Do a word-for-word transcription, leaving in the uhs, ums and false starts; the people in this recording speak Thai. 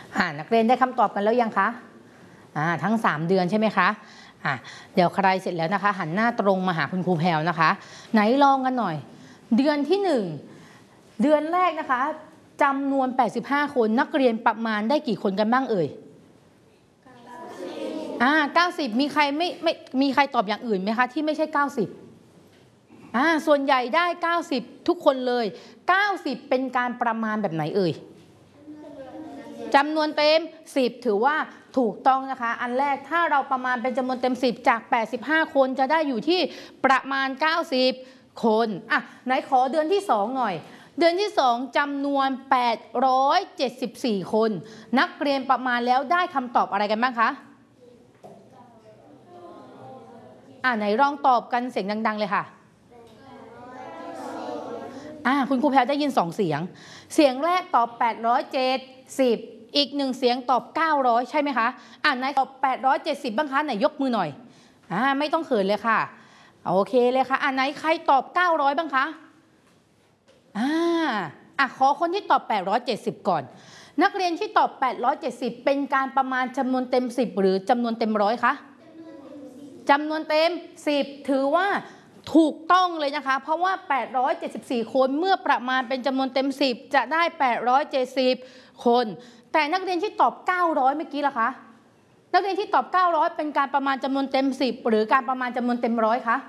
อ่านักเรียนได้คำตอบกันแล้วยังคะอ่าทั้งสามเดือนใช่ไหมคะอ่ะเดี๋ยวใครเสร็จแล้วนะคะหันหน้าตรงมาหาคุณครูแพรวนะคะไหนลองกันหน่อยเดือนที่หนึ่งเดือนแรกนะคะจำนวนแปดสิบห้าคนนักเรียนประมาณได้กี่คนกันบ้างเอ่ยอ่าเก้าสิบมีใครไม่ไม่มีใครตอบอย่างอื่นไหมคะที่ไม่ใช่เก้าสิบอ่าส่วนใหญ่ได้เก้าสิบทุกคนเลยเก้าสิบเป็นการประมาณแบบไหนเอ่ยจำนวนเต็มสิบถือว่าถูกต้องนะคะอันแรกถ้าเราประมาณเป็นจำนวนเต็มสิบจากแปดสิบห้าคนจะได้อยู่ที่ประมาณเก้าสิบคนอ่ะไหนขอเดือนที่สองหน่อยเดือนที่สองจำนวนแปดร้อยเจ็ดสิบสี่คนนักเรียนประมาณแล้วได้คำตอบอะไรกันบ้างคะอ่ะไหนลองตอบกันเสียงดังๆเลยค่ะอ่ะคุณครูแพรได้ยินสองเสียงเสียงแรกตอบแปดร้อยเจ็ดสิบอีกหนึ่งเสียงตอบเก้าร้อยใช่ไหมคะอ่ะไหนตอบแปดร้อยเจ็ดสิบบ้างคะไหนยกมือหน่อยอ่าไม่ต้องเขินเลยค่ะโอเคเลยค่ะอ่ะไหนใครตอบเก้าร้อยบ้างคะอ่าอ่ะขอคนที่ตอบแปดร้อยเจ็ดสิบก่อนนักเรียนที่ตอบแปดร้อยเจ็ดสิบเป็นการประมาณจำนวนเต็มสิบหรือจำนวนเต็มร้อยคะจำนวนเต็มสิบถือว่าถูกต้องเลยนะคะเพราะว่าแปดร้อยเจ็ดสิบสี่คนเมื่อประมาณเป็นจำนวนเต็มสิบจะได้แปดร้อยเจ็ดสิบคนแต่นักเรียนที่ตอบเก้าร้อยเมื่อกี้ล่ะคะนักเรียนที่ตอบเก้าร้อยเป็นการประมาณจำนวนเต็มสิบหรือการประมาณจำนวนเต็มร้อยคะ